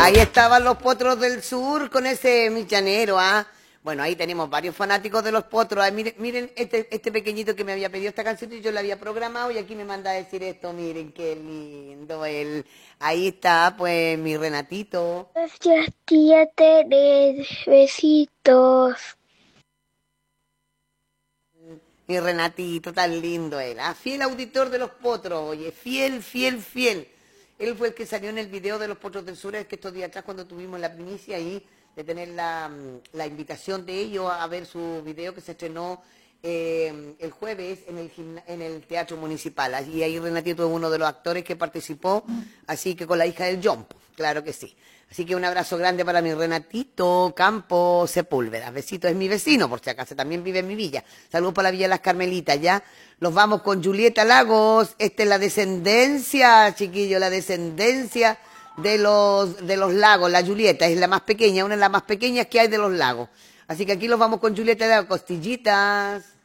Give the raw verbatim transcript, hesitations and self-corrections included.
Ahí estaban los potros del sur con ese millanero, ¿ah? Bueno, ahí tenemos varios fanáticos de los potros. Ay, miren, miren este, este pequeñito que me había pedido esta canción y yo la había programado y aquí me manda a decir esto. Miren, qué lindo él. Ahí está, pues, mi Renatito. Gracias, tía Tere. Besitos. Mi Renatito, tan lindo él. ¿Ah? Fiel auditor de los potros, oye, fiel, fiel, fiel. Él fue el que salió en el video de los potros del sur, es que estos días atrás cuando tuvimos la primicia ahí de tener la, la invitación de ellos a ver su video que se estrenó eh, el jueves en el, en el Teatro Municipal. Y ahí Renatito es uno de los actores que participó, así que con la hija del John, claro que sí. Así que un abrazo grande para mi Renatito Campo Sepúlveda. Besito, es mi vecino, por si acaso, también vive en mi villa. Saludos para la Villa Las Carmelitas, ¿ya? Los vamos con Julieta Lagos. Esta es la descendencia, chiquillo, la descendencia de los, de los lagos. La Julieta es la más pequeña, una de las más pequeñas que hay de los lagos. Así que aquí los vamos con Julieta Lagos, costillitas.